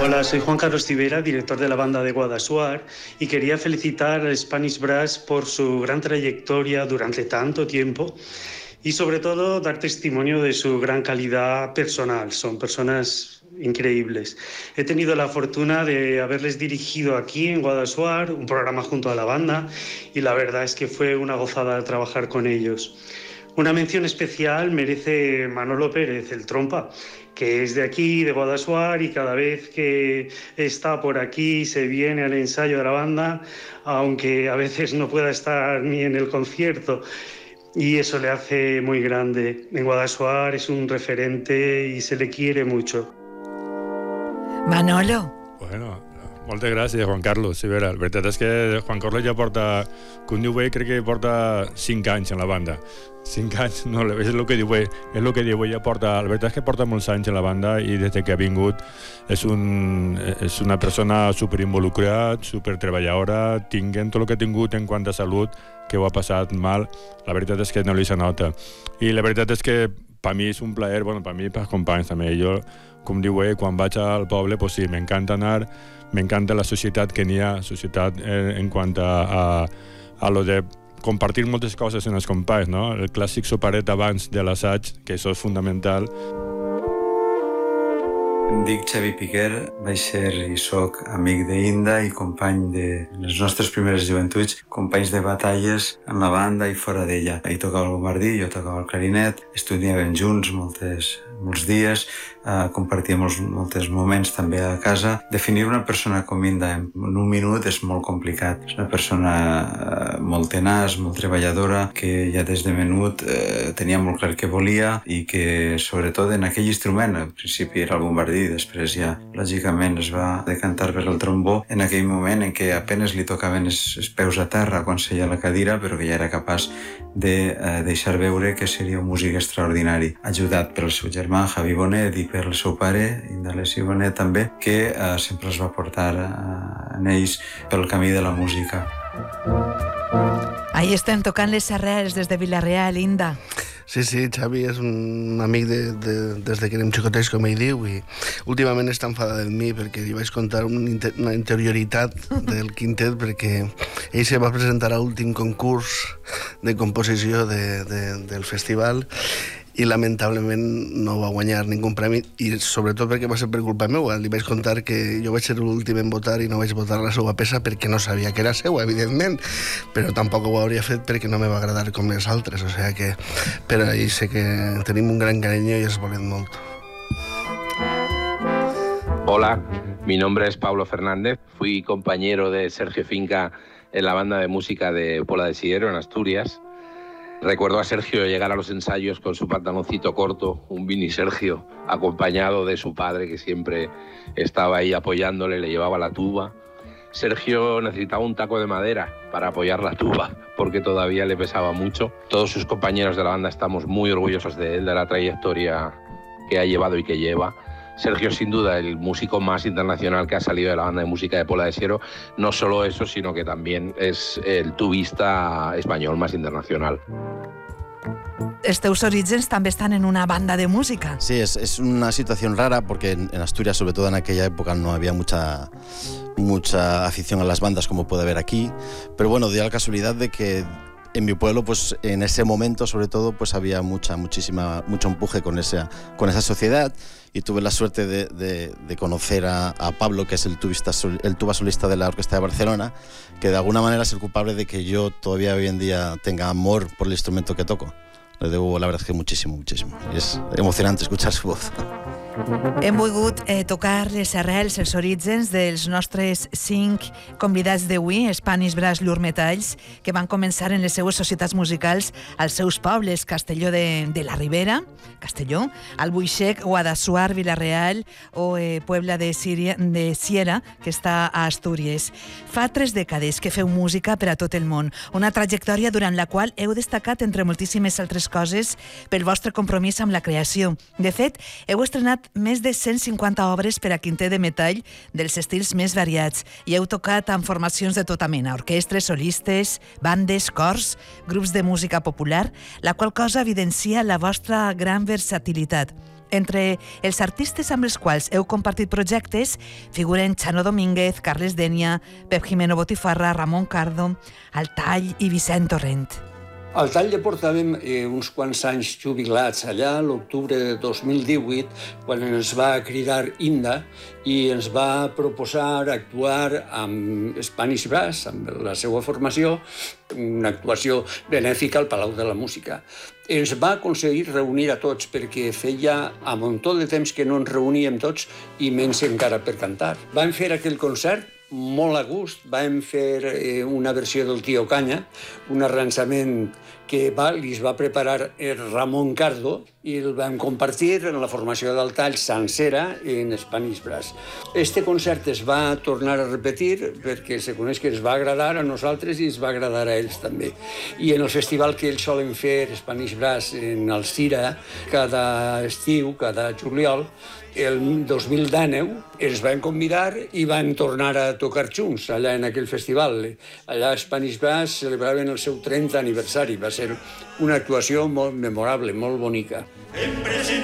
Hola, soy Juan Carlos Civera, director de la banda de Guadassuar, y quería felicitar al Spanish Brass por su gran trayectoria durante tanto tiempo y sobre todo dar testimonio de su gran calidad personal. Son personas increíbles. He tenido la fortuna de haberles dirigido aquí en Guadassuar un programa junto a la banda y la verdad es que fue una gozada trabajar con ellos. Una mención especial merece Manolo Pérez, el trompa, que es de aquí, de Guadassuar, y cada vez que está por aquí se viene al ensayo de la banda, aunque a veces no pueda estar ni en el concierto, y eso le hace muy grande. En Guadassuar es un referente y se le quiere mucho. Manolo. Bueno, moltes gràcies, Juan Carlos Civera. La veritat és que Juan Carlos ja porta, com diu ell, crec que porta 5 anys en la banda. 5 anys, no, és el que diu ell, ja porta, la veritat és que porta molts anys en la banda i des que ha vingut és una persona superinvolucrada, supertreballadora, tinguent tot el que ha tingut en quant a salut, que ho ha passat mal, la veritat és que no li se nota. I la veritat és que per mi és un plaer, bueno, per mi i pels companys també. Jo, com diu ell, quan vaig al poble, pues sí, m'encanta anar, m'encanta la societat que n'hi ha, societat en quant a lo de compartir moltes coses amb els companys, no? El clàssic soparet abans de l'assaig, que això és fundamental. Em dic Xavi Piquer, vaig ser i soc amic d'Inda i company de les nostres primeres joventuts, companys de batalles en la banda i fora d'ella. Ell tocava el bombardí, jo tocava el clarinet, estudiàvem junts molts dies, compartíem molts moments també a casa. Definir una persona com Inda en un minut és molt complicat. És una persona molt tenaç, molt treballadora, que ja des de menut tenia molt clar què volia i que, sobretot en aquell instrument, al principi era el bombardí, després ja, lògicament, es va decantar per el trombó en aquell moment en què apenes li tocaven els peus a terra quan seia a la cadira, però que ja era capaç de deixar veure que seria un músic extraordinari, ajudat pel seu germà Javi Bonet i per el seu pare, Indalessi Bonet també, que sempre els va portar en ells pel camí de la música. Ahí estem tocant les arrels des de Vila-real, Inda. Sí, Xavi és un amic des que érem xicotets, com ell diu, i últimament està enfadada amb mi perquè li vaig contar una interioritat del quintet, perquè ell se va presentar a l'últim concurs de composició del festival i lamentablement no va guanyar ningú premi, i sobretot perquè va ser per culpa meva. Li vaig contar que jo vaig ser l'últim en votar i no vaig votar la seva peça perquè no sabia que era seva, evidentment, però tampoc ho hauria fet perquè no me va agradar com les altres, o sigui que per ahí sé que tenim un gran carinyo i es volem molt. Hola, mi nombre es Pablo Fernández, fui compañero de Sergio Finca en la banda de música de Pola de Siero en Asturias. Recuerdo a Sergio llegar a los ensayos con su pantaloncito corto, un mini Sergio, acompañado de su padre que siempre estaba ahí apoyándole, le llevaba la tuba. Sergio necesitaba un taco de madera para apoyar la tuba porque todavía le pesaba mucho. Todos sus compañeros de la banda estamos muy orgullosos de él, de la trayectoria que ha llevado y que lleva. Sergio, sin duda, el músico más internacional que ha salido de la banda de música de Pola de Siero. No solo eso, sino que también es el tubista español más internacional. Els teus orígens també estan en una banda de música. Sí, es una situación rara porque en Asturias, sobre todo en aquella época, no había mucha afición a las bandas como puede haber aquí. Pero bueno, dio la casualidad de que en mi pueblo, pues en ese momento, sobre todo, pues había mucho empuje con esa sociedad, y tuve la suerte de conocer a Pablo, que es el tuba solista de la Orquesta de Barcelona, que de alguna manera es el culpable de que yo todavía hoy en día tenga amor por el instrumento que toco. Le debo, la verdad, que muchísimo. Y es emocionante escuchar su voz. Hem volgut tocar les arrels, els orígens dels nostres 5 convidats d'avui, Spanish Brass Llur Metalls, que van començar en les seues societats musicals als seus pobles, Castelló de la Ribera, Castelló, Albuixec, Guadassuar, Vila-real o Puebla de Siera, que està a Astúries. Fa 3 dècades que feu música per a tot el món, una trajectòria durant la qual heu destacat, entre moltíssimes altres coses, pel vostre compromís amb la creació. De fet, heu estrenat més de 150 obres per a quintet de metall dels estils més variats i heu tocat amb formacions de tota mena, orquestres, solistes, bandes, cors, grups de música popular, la qual cosa evidencia la vostra gran versatilitat. Entre els artistes amb els quals heu compartit projectes figuren Chano Domínguez, Carles Denia, Pep Jimeno Botifarra, Ramon Cardo, Altall i Vicent Torrent. Al Tall ja portàvem uns quants anys jubilats allà, l'octubre de 2018, quan ens va cridar Inda i ens va proposar actuar amb Spanish Brass, amb la seva formació, una actuació benèfica al Palau de la Música. Ens va aconseguir reunir a tots perquè feia un muntó de temps que no ens reuníem tots i menys encara per cantar. Vam fer aquell concert molt a gust, vam fer una versió del Tio Canya, un arranjament que li va preparar Ramon Cardo i el vam compartir en la formació del Tall sencera en Spanish Brass. Este concert es va tornar a repetir perquè se coneix que ens va agradar a nosaltres i ens va agradar a ells també. I en el festival que ells solen fer, Spanish Brass, en Alzira, cada estiu, cada juliol, el 2019 ens van convidar i van tornar a tocar junts allà en aquell festival. Allà a Spanish Brass celebraven el seu 30 aniversari. Va ser una actuació molt memorable, molt bonica.